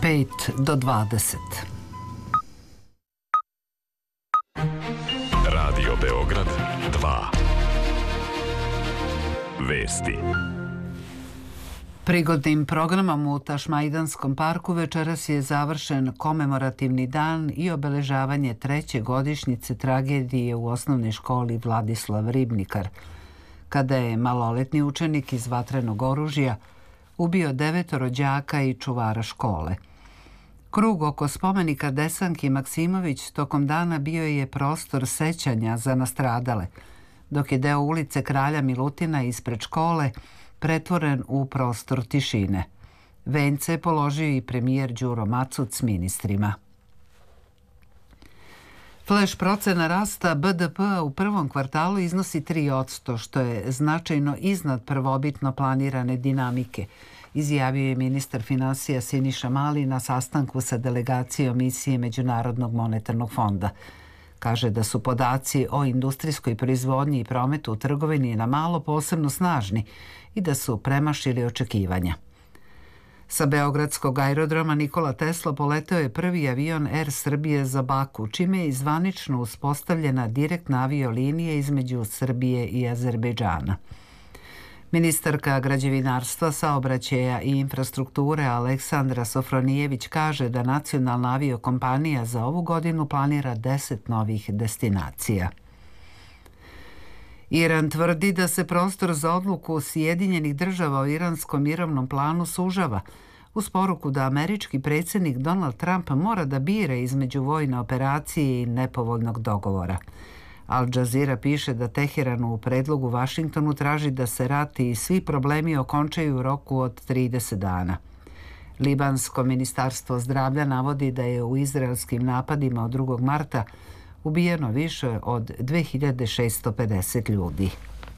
5 do 20. Radio Beograd 2. Vesti. Prigodnim programom u Tašmajdanskom parku večeras je završen komemorativni dan i obeležavanje 3. godišnjice tragedije u osnovnoj školi Vladislav Ribnikar, kada je maloletni učenik iz vatrenog oružja ubio 9 đaka i čuvara škole. Krug oko spomenika Desanki Maksimović tokom dana bio je prostor sećanja za nastradale, dok je deo ulice Kralja Milutina ispred škole pretvoren u prostor tišine. Vence je položio i premijer Đuro Macuc s ministrima. Fleš procena rasta BDP-a u prvom kvartalu iznosi 3%, što je značajno iznad prvobitno planirane dinamike, izjavio je ministar finansija Siniša Mali na sastanku sa delegacijom misije Međunarodnog monetarnog fonda. Kaže da su podaci o industrijskoj proizvodnji i prometu u trgovini na malo posebno snažni i da su premašili očekivanja. Sa beogradskog aerodroma Nikola Tesla poleteo je prvi avion Air Srbije za Baku, čime je zvanično uspostavljena direktna aviolinija između Srbije i Azerbejdžana. Ministarka građevinarstva, saobraćaja i infrastrukture Aleksandra Sofronijević kaže da nacionalna aviokompanija za ovu godinu planira 10 novih destinacija. Iran tvrdi da se prostor za odluku Sjedinjenih država o iranskom mirovnom planu sužava, uz poruku da američki predsjednik Donald Trump mora da bira između vojne operacije i nepovoljnog dogovora. Al Jazeera piše da Teheran u predlogu Vašingtonu traži da se rat i svi problemi okončaju u roku od 30 dana. Libansko ministarstvo zdravlja navodi da je u izraelskim napadima od 2. marta ubijeno više od 2650 ljudi.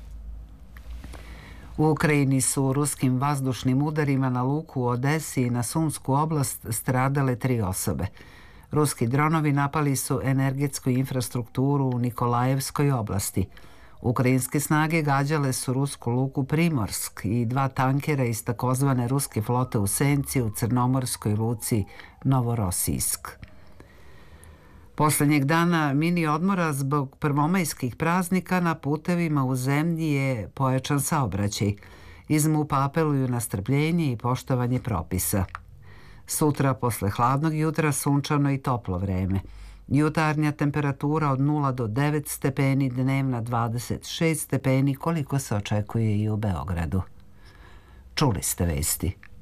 U Ukrajini su ruskim vazdušnim udarima na luku u Odesi i na Sumsku oblast stradale 3 osobe. Ruski dronovi napali su energetsku infrastrukturu u Nikolajevskoj oblasti. Ukrajinske snage gađale su rusku luku Primorsk i 2 tankera iz takozvane ruske flote u senci u crnomorskoj luci Novorosijsk. Poslednjeg dana mini odmora zbog prvomajskih praznika na putevima u zemlji je pojačan saobraćaj. Iz MUP-a apeluju na strpljenje i poštovanje propisa. Sutra posle hladnog jutra sunčano i toplo vreme. Jutarnja temperatura od 0 do 9 stepeni, dnevna 26 stepeni, koliko se očekuje i u Beogradu. Čuli ste vesti.